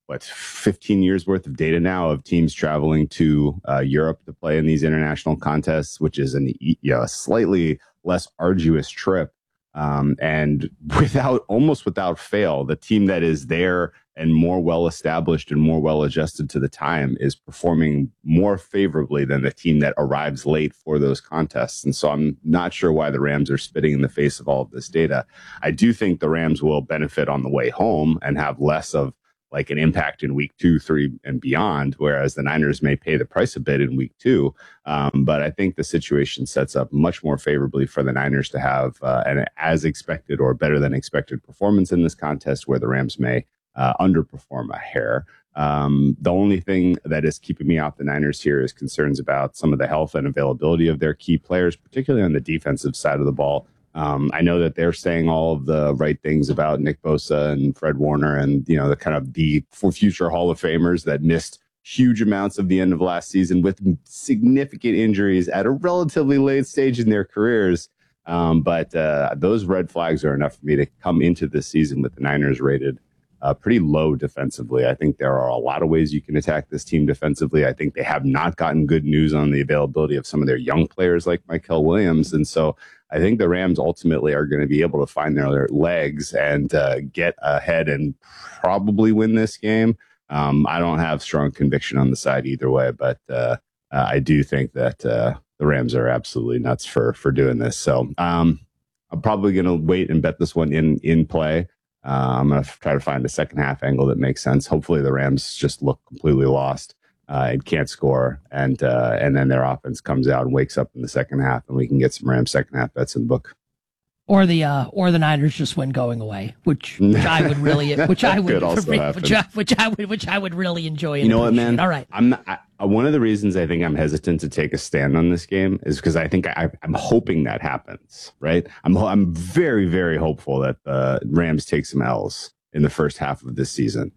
15 years worth of data now of teams traveling to Europe to play in these international contests, which is a slightly less arduous trip. And almost without fail, the team that is there and more well-established and more well-adjusted to the time is performing more favorably than the team that arrives late for those contests. And so I'm not sure why the Rams are spitting in the face of all of this data. I do think the Rams will benefit on the way home and have less of an impact in week 2, 3, and beyond, whereas the Niners may pay the price a bit in week 2. But I think the situation sets up much more favorably for the Niners to have an as expected or better than expected performance in this contest, where the Rams may underperform a hair. The only thing that is keeping me off the Niners here is concerns about some of the health and availability of their key players, particularly on the defensive side of the ball. I know that they're saying all of the right things about Nick Bosa and Fred Warner and, the future Hall of Famers that missed huge amounts of the end of last season with significant injuries at a relatively late stage in their careers. But those red flags are enough for me to come into this season with the Niners rated pretty low defensively. I think there are a lot of ways you can attack this team defensively. I think they have not gotten good news on the availability of some of their young players like Mykel Williams. And so I think the Rams ultimately are going to be able to find their legs and get ahead and probably win this game. I don't have strong conviction on the side either way, but I do think that the Rams are absolutely nuts for doing this. So I'm probably going to wait and bet this one in play. I'm going to try to find a second half angle that makes sense. Hopefully the Rams just look completely lost and can't score. And then their offense comes out and wakes up in the second half, and we can get some Rams second half bets in the book. Or the Niners just win going away, which I would really, which I would really enjoy. You know what, man? All right. One of the reasons I think I'm hesitant to take a stand on this game is because I think I'm hoping that happens. Right? I'm very, very hopeful that the Rams take some L's in the first half of this season.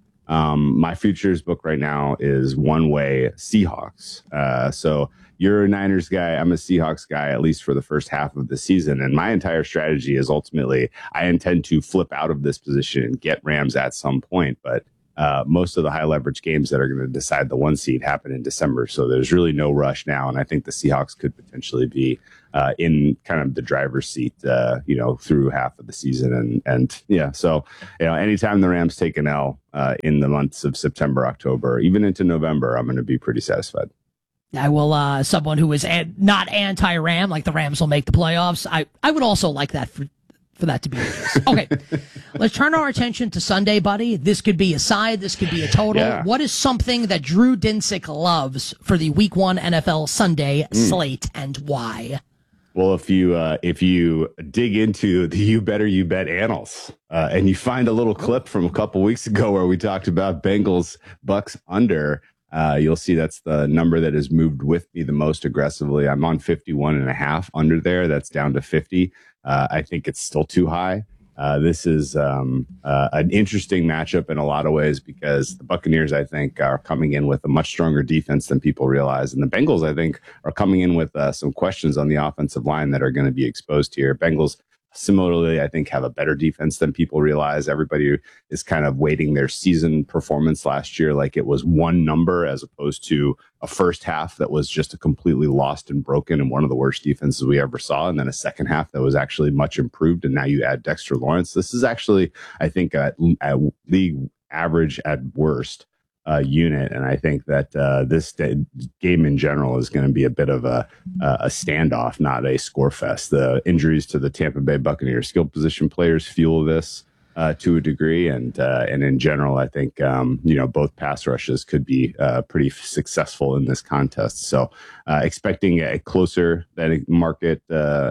My futures book right now is one way Seahawks. So you're a Niners guy. I'm a Seahawks guy, at least for the first half of the season. And my entire strategy is ultimately I intend to flip out of this position and get Rams at some point. But most of the high leverage games that are going to decide the 1 seed happen in December. So there's really no rush now. And I think the Seahawks could potentially be in kind of the driver's seat, through half of the season. And yeah, so, anytime the Rams take an L in the months of September, October, even into November, I'm going to be pretty satisfied. I will, someone who is not anti-Ram, like the Rams will make the playoffs. I would also like that for that to be the case. Okay, let's turn our attention to Sunday, buddy. This could be a side. This could be a total. Yeah. What is something that Drew Dinsick loves for the Week 1 NFL Sunday slate, and why? Well, if you dig into the You Better You Bet annals and you find a little clip from a couple weeks ago where we talked about Bengals Bucks under, you'll see that's the number that has moved with me the most aggressively. I'm on 51.5 under there. That's down to 50. I think it's still too high. This is an interesting matchup in a lot of ways because the Buccaneers, I think, are coming in with a much stronger defense than people realize. And the Bengals, I think, are coming in with some questions on the offensive line that are going to be exposed here. Bengals, similarly, I think, have a better defense than people realize. Everybody is kind of weighting their season performance last year like it was one number as opposed to a first half that was just a completely lost and broken and one of the worst defenses we ever saw. And then a second half that was actually much improved. And now you add Dexter Lawrence. This is actually, I think, a league average at worst unit. And I think that this game in general is going to be a bit of a standoff, not a score fest. The injuries to the Tampa Bay Buccaneers skill position players fuel this to a degree. And in general, I think, both pass rushes could be pretty successful in this contest. So expecting a closer than market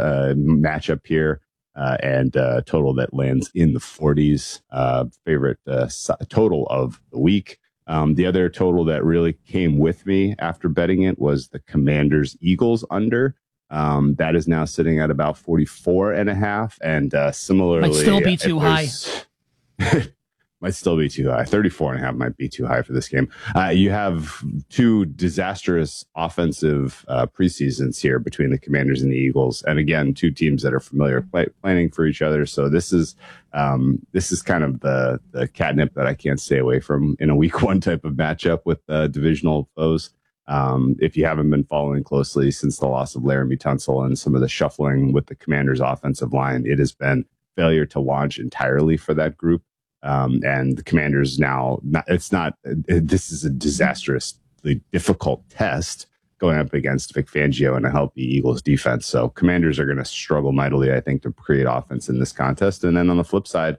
matchup here. And total that lands in the 40s, favorite total of the week. The other total that really came with me after betting it was the Commanders Eagles under. That is now sitting at about 44.5. And similarly, might still be too high. Might still be too high. 34.5 might be too high for this game. You have two disastrous offensive preseasons here between the Commanders and the Eagles, and again, two teams that are familiar planning for each other. So this is kind of the catnip that I can't stay away from in a Week 1 type of matchup with divisional foes. If you haven't been following closely since the loss of Laramie Tunsil and some of the shuffling with the Commanders' offensive line, it has been failure to launch entirely for that group. And the Commanders now, this is a disastrously difficult test going up against Vic Fangio and a healthy Eagles defense. So Commanders are going to struggle mightily, I think, to create offense in this contest. And then on the flip side,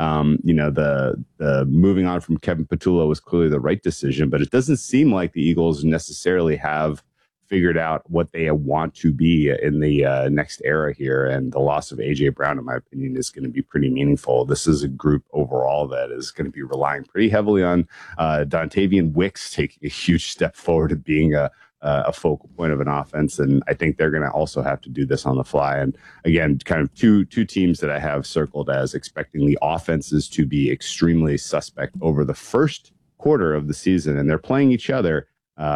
the moving on from Kevin Petullo was clearly the right decision, but it doesn't seem like the Eagles necessarily have figured out what they want to be in the next era here. And the loss of A.J. Brown, in my opinion, is going to be pretty meaningful. This is a group overall that is going to be relying pretty heavily on Dontavian Wicks taking a huge step forward to being a focal point of an offense. And I think they're going to also have to do this on the fly. And again, kind of two teams that I have circled as expecting the offenses to be extremely suspect over the first quarter of the season. And they're playing each other.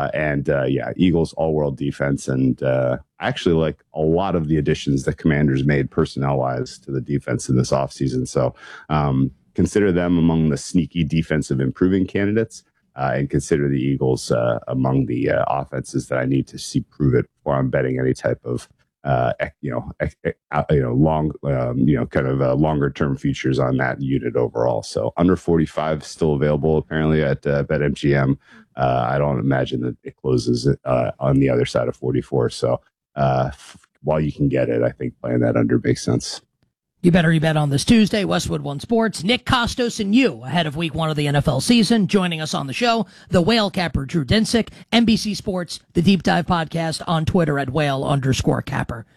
Eagles all-world defense, and I actually like a lot of the additions that Commanders made personnel-wise to the defense in this offseason. So consider them among the sneaky defensive improving candidates, and consider the Eagles among the offenses that I need to see prove it before I'm betting any type of longer term futures on that unit overall. So under 45 still available apparently at BetMGM. I don't imagine that it closes on the other side of 44. So while you can get it, I think playing that under makes sense. You better you bet on this Tuesday, Westwood One Sports. Nick Costos and you ahead of Week 1 of the NFL season. Joining us on the show, the whale capper Drew Dinsick, NBC Sports, the Deep Dive Podcast on Twitter at whale_capper.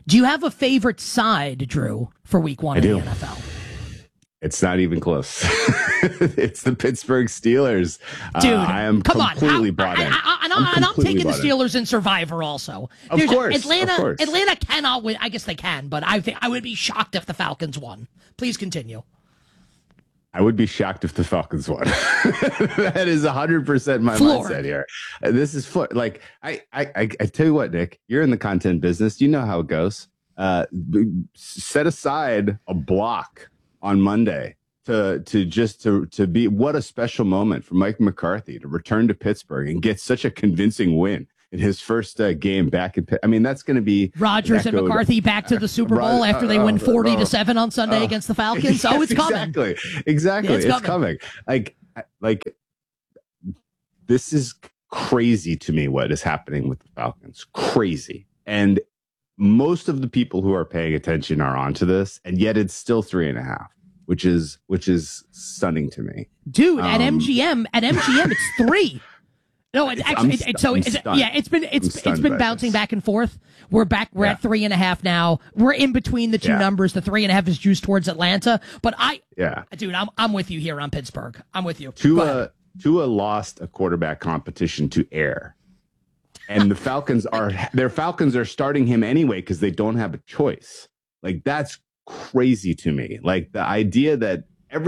Do you have a favorite side, Drew, for week 1 of the NFL? It's not even close. It's the Pittsburgh Steelers. Dude, I am completely bought in. And I'm taking the Steelers in Survivor also. Of course. Atlanta cannot win. I guess they can, but I think I would be shocked if the Falcons won. Please continue. I would be shocked if the Falcons won. That is 100% my mindset here. This is like I tell you what, Nick, you're in the content business. You know how it goes. Set aside a block on Monday to be what a special moment for Mike McCarthy to return to Pittsburgh and get such a convincing win in his first game back in. I mean, that's going to be Rodgers and McCarthy back to the Super Bowl after they win 40-7 on Sunday against the Falcons. Yes, it's coming. Exactly. Yeah, it's coming. Like this is crazy to me. What is happening with the Falcons? Crazy. And most of the people who are paying attention are onto this, and yet it's still 3.5, which is stunning to me, dude. At MGM, it's 3. No, it's been bouncing back and forth. We're at 3.5 now. We're in between the two numbers. The 3.5 is juiced towards Atlanta, but dude, I'm with you here on Pittsburgh. I'm with you. Tua lost a quarterback competition to air. And the Falcons are starting him anyway because they don't have a choice. Like, that's crazy to me. Like, the idea that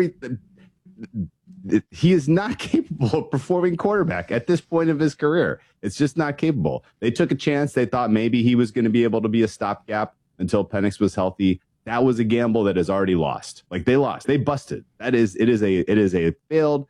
he is not capable of performing quarterback at this point of his career. It's just not capable. They took a chance. They thought maybe he was going to be able to be a stopgap until Penix was healthy. That was a gamble that is already lost. Like, they lost. They busted. It is a failed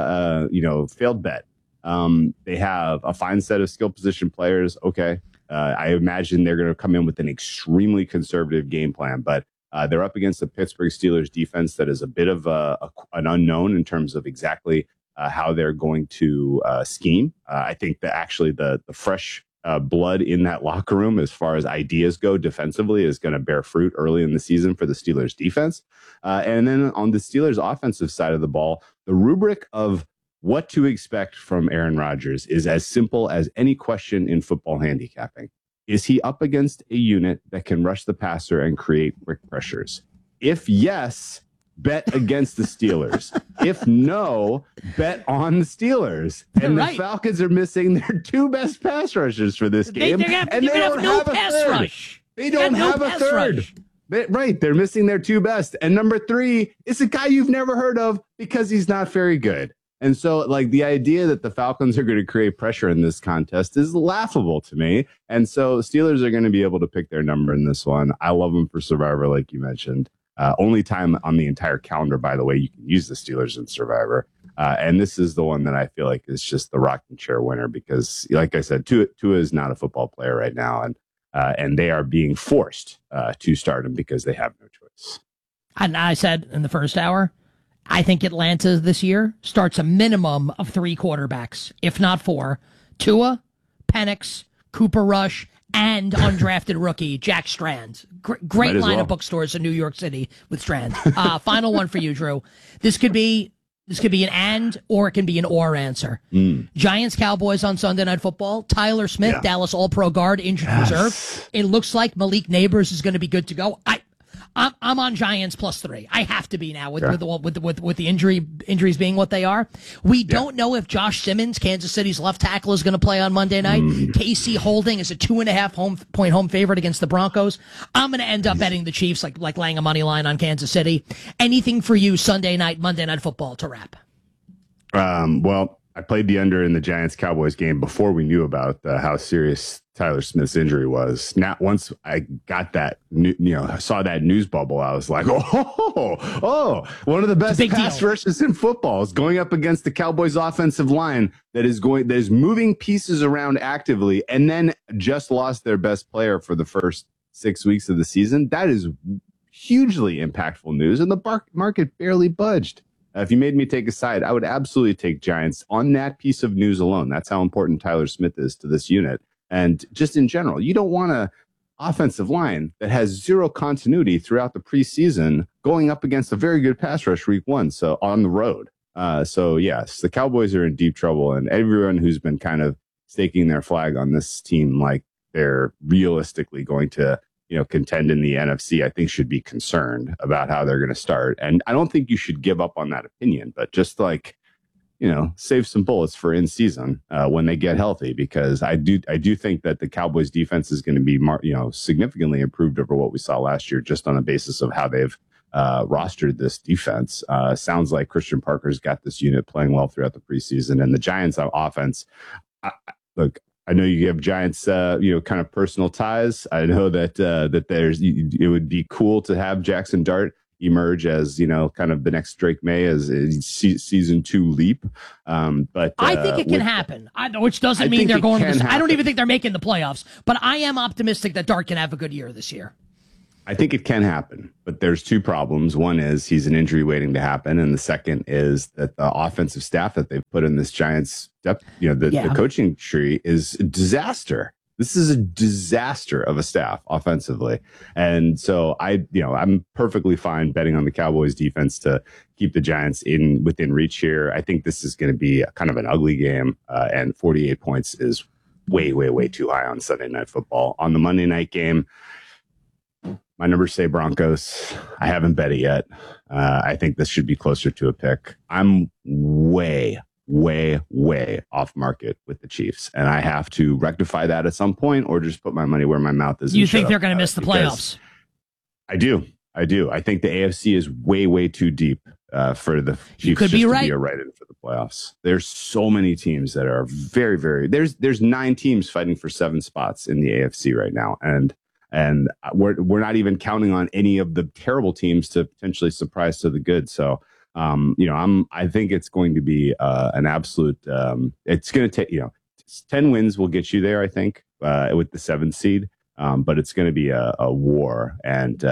bet. They have a fine set of skill position players. Okay. I imagine they're going to come in with an extremely conservative game plan, but they're up against the Pittsburgh Steelers defense that is a bit of an unknown in terms of exactly how they're going to scheme. I think that actually the fresh blood in that locker room, as far as ideas go defensively, is going to bear fruit early in the season for the Steelers defense. And then on the Steelers offensive side of the ball, the rubric of what to expect from Aaron Rodgers is as simple as any question in football handicapping. Is he up against a unit that can rush the passer and create quick pressures? If yes, bet against the Steelers. If no, bet on the Steelers. And the Falcons are missing their 2 best pass rushers for this game. They don't have a third. They don't have a third. They're missing their 2 best. And number 3 is a guy you've never heard of because he's not very good. And so, like, the idea that the Falcons are going to create pressure in this contest is laughable to me. And so Steelers are going to be able to pick their number in this one. I love them for Survivor, like you mentioned. Only time on the entire calendar, by the way, you can use the Steelers in Survivor. And this is the one that I feel like is just the rocking chair winner because, like I said, Tua is not a football player right now. And they are being forced to start him because they have no choice. And I said in the first hour, I think Atlanta this year starts a minimum of 3 quarterbacks, if not 4. Tua, Penix, Cooper Rush, and undrafted rookie Jack Strand. Great line of bookstores in New York City with Strand. Final one for you, Drew. This could be an and or it can be an or answer. Giants Cowboys on Sunday Night Football. Tyler Smith, Dallas All-Pro guard, injured reserve. It looks like Malik Neighbors is going to be good to go. I'm on Giants +3. I have to be now with the injuries being what they are. We don't know if Josh Simmons, Kansas City's left tackle, is going to play on Monday night. KC Holding is a 2.5 point home favorite against the Broncos. I'm going to end up betting the Chiefs, like laying a money line on Kansas City. Anything for you Sunday night, Monday Night Football to wrap? Well, I played the under in the Giants-Cowboys game before we knew about how serious Tyler Smith's injury was. Now, once I got that, saw that news bubble, I was like, oh, one of the best pass rushes in football is going up against the Cowboys' offensive line that is moving pieces around actively, and then just lost their best player for the first 6 weeks of the season. That is hugely impactful news, and the market barely budged. If you made me take a side, I would absolutely take Giants on that piece of news alone. That's how important Tyler Smith is to this unit. And just in general, you don't want an offensive line that has zero continuity throughout the preseason going up against a very good pass rush week 1, so on the road. So, yes, the Cowboys are in deep trouble, and everyone who's been kind of staking their flag on this team like they're realistically going to contend in the NFC, I think should be concerned about how they're going to start. And I don't think you should give up on that opinion, but just save some bullets for in season when they get healthy, because I do think that the Cowboys defense is going to be significantly improved over what we saw last year, just on the basis of how they've rostered this defense. Sounds like Christian Parker's got this unit playing well throughout the preseason, and the Giants offense. I know you have Giants, kind of personal ties. I know that it would be cool to have Jackson Dart emerge as kind of the next Drake May as season 2 leap. But I think it can happen, which doesn't mean they're going to. I don't even think they're making the playoffs, but I am optimistic that Dart can have a good year this year. I think it can happen, but there's 2 problems. One is he's an injury waiting to happen, and the second is that the offensive staff that they've put in this Giants depth, the coaching tree is a disaster. This is a disaster of a staff offensively, and so I'm perfectly fine betting on the Cowboys defense to keep the Giants within reach here. I think this is going to be kind of an ugly game, and 48 points is way, way, way too high on Sunday Night Football. On the Monday night game, my numbers say Broncos. I haven't bet it yet. I think this should be closer to a pick. I'm way, way, way off market with the Chiefs, and I have to rectify that at some point, or just put my money where my mouth is. You think they're going to miss the playoffs? I do. I think the AFC is way, way too deep for the Chiefs to be right in for the playoffs. There's so many teams that are very, very. There's 9 teams fighting for 7 spots in the AFC right now, and we're not even counting on any of the terrible teams to potentially surprise to the good. So, I think it's going to be an absolute. It's going to take 10 wins will get you there, I think, with the 7th seed. But it's going to be a war, and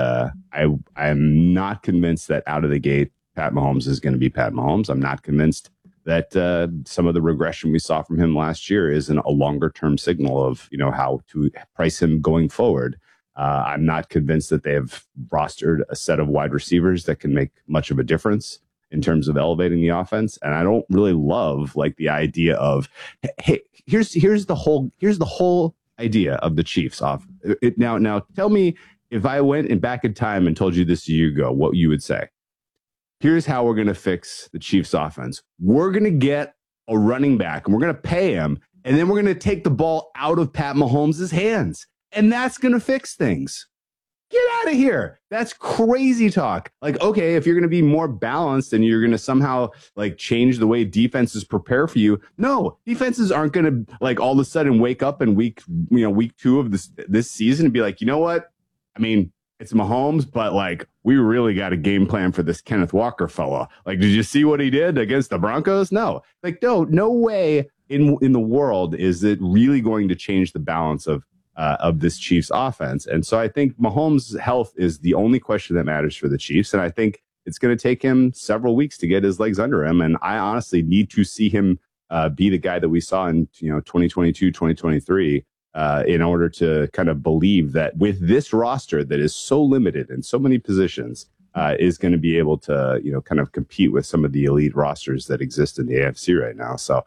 I'm not convinced that out of the gate Pat Mahomes is going to be Pat Mahomes. I'm not convinced that some of the regression we saw from him last year is a longer term signal of how to price him going forward. I'm not convinced that they have rostered a set of wide receivers that can make much of a difference in terms of elevating the offense. And I don't really love the idea of, hey, here's the whole idea of the Chiefs off. Now tell me, if I went back in time and told you this a year ago, what you would say. Here's how we're going to fix the Chiefs offense. We're going to get a running back and we're going to pay him, and then we're going to take the ball out of Pat Mahomes' hands. And that's going to fix things. Get out of here. That's crazy talk. Okay, if you're going to be more balanced and you're going to somehow change the way defenses prepare for you. No, defenses aren't going to all of a sudden wake up in week 2 of this season and be like, you know what? I mean, it's Mahomes, but we really got a game plan for this Kenneth Walker fella. Did you see what he did against the Broncos? No, no way in the world is it really going to change the balance of this Chiefs offense. And so I think Mahomes' health is the only question that matters for the Chiefs. And I think it's going to take him several weeks to get his legs under him. And I honestly need to see him be the guy that we saw in 2022, 2023 in order to kind of believe that with this roster that is so limited in so many positions is going to be able to, kind of compete with some of the elite rosters that exist in the AFC right now. So,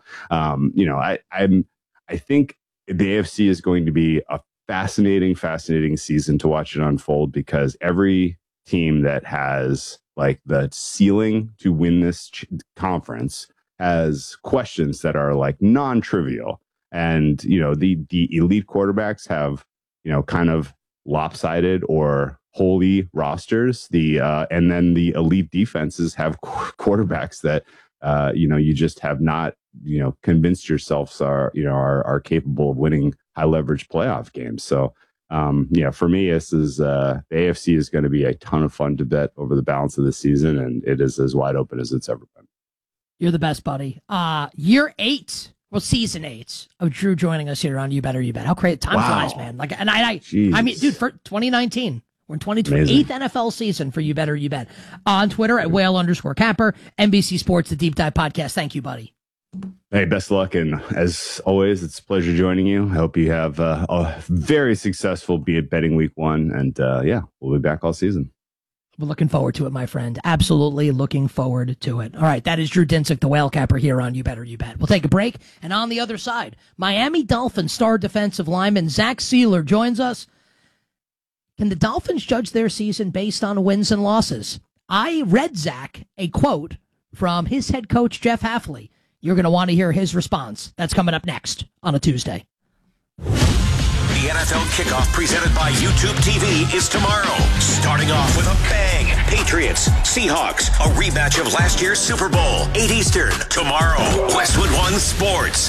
I think the AFC is going to be a fascinating season to watch it unfold, because every team that has the ceiling to win this conference has questions that are non-trivial. And, the elite quarterbacks have, kind of lopsided or holy rosters. And then the elite defenses have quarterbacks that, you just have not, convinced yourselves are capable of winning high leverage playoff games. So, for me, this is the AFC is going to be a ton of fun to bet over the balance of the season, and it is as wide open as it's ever been. You're the best, buddy. Year 8. Well, season 8 of Drew joining us here on You Better You Bet. How crazy time flies, man! I mean, dude, for 2019, we're in 2020, 8th NFL season for You Better You Bet. On Twitter at Whale_Capper, NBC Sports, the Deep Dive Podcast. Thank you, buddy. Hey, best of luck, and as always, it's a pleasure joining you. I hope you have a very successful betting week 1, and we'll be back all season. We're looking forward to it, my friend. Absolutely looking forward to it. All right, that is Drew Dinsick, the Whale Capper, here on You Better You Bet. We'll take a break, and on the other side, Miami Dolphins star defensive lineman Zach Sieler joins us. Can the Dolphins judge their season based on wins and losses? I read, Zach, a quote from his head coach, Jeff Hafley. You're going to want to hear his response. That's coming up next on a Tuesday. The NFL kickoff presented by YouTube TV is tomorrow. Starting off with a bang. Patriots, Seahawks, a rematch of last year's Super Bowl. 8 Eastern, tomorrow. Westwood One Sports.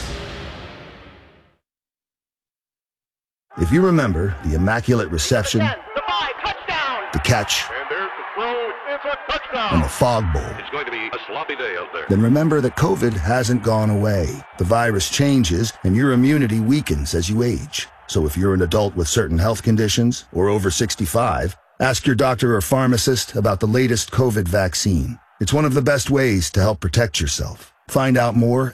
If you remember the immaculate reception, the catch, and the fog bowl, it's going to be a sloppy day out there. Then remember that COVID hasn't gone away. The virus changes, and your immunity weakens as you age. So if you're an adult with certain health conditions or over 65, ask your doctor or pharmacist about the latest COVID vaccine. It's one of the best ways to help protect yourself. Find out more